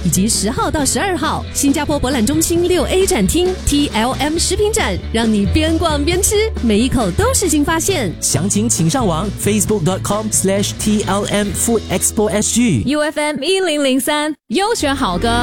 以及10号到12号新加坡博览中心6A 展厅 TLM 食品展，让你边逛边吃，每一口都是新发现。 详情请上网 facebook.com/TLM Food Expo SG。 UFM 1003优选好歌。